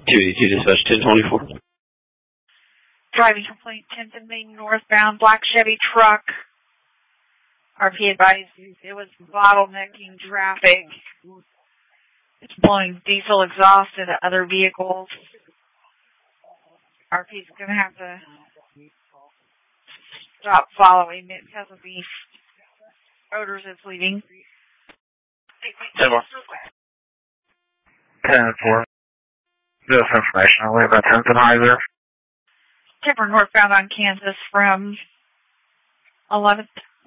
282 dispatch 1024. Driving complaint 10th and Main northbound, black Chevy truck. RP advised it was bottlenecking traffic. It's blowing diesel exhaust into other vehicles. RP's going to have to stop following it because of the odors it's leaving. 10-4. 10-4. This information, I'll leave that 10th and Heiser. Tipper northbound on Kansas from 11th.